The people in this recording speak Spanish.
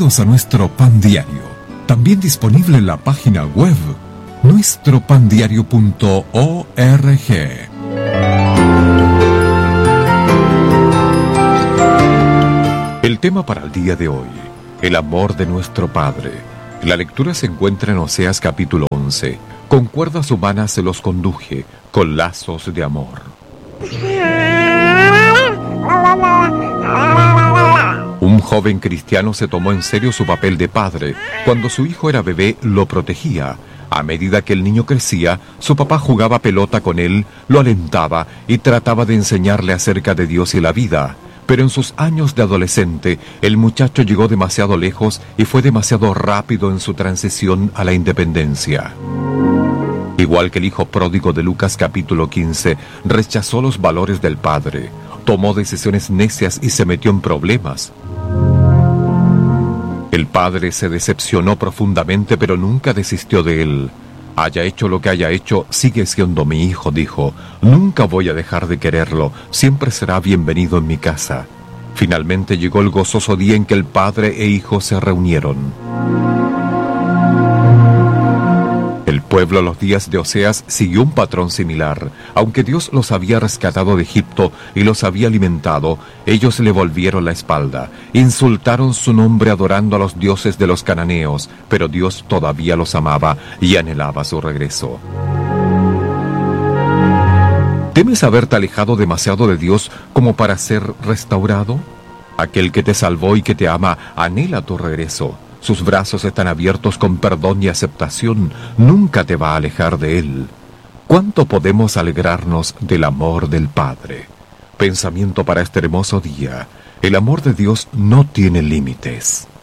Bienvenidos a nuestro Pan Diario, también disponible en la página web nuestropandiario.org. El tema para el día de hoy, el amor de nuestro Padre. La lectura se encuentra en Oseas capítulo 11. Con cuerdas humanas se los conduje, con lazos de amor. Un joven cristiano se tomó en serio su papel de padre. Cuando su hijo era bebé, lo protegía. A medida que el niño crecía, su papá jugaba pelota con él, lo alentaba y trataba de enseñarle acerca de Dios y la vida. Pero en sus años de adolescente, el muchacho llegó demasiado lejos y fue demasiado rápido en su transición a la independencia. Igual que el hijo pródigo de Lucas capítulo 15, rechazó los valores del padre, tomó decisiones necias y se metió en problemas. El padre se decepcionó profundamente, pero nunca desistió de él. Haya hecho lo que haya hecho, sigue siendo mi hijo, dijo. Nunca voy a dejar de quererlo, siempre será bienvenido en mi casa. Finalmente llegó el gozoso día en que el padre e hijo se reunieron. El pueblo a los días de Oseas siguió un patrón similar. Aunque Dios los había rescatado de Egipto y los había alimentado, ellos le volvieron la espalda. Insultaron su nombre adorando a los dioses de los cananeos, pero Dios todavía los amaba y anhelaba su regreso. ¿Temes haberte alejado demasiado de Dios como para ser restaurado? Aquel que te salvó y que te ama anhela tu regreso. Sus brazos están abiertos con perdón y aceptación. Nunca te va a alejar de Él. ¿Cuánto podemos alegrarnos del amor del Padre? Pensamiento para este hermoso día. El amor de Dios no tiene límites.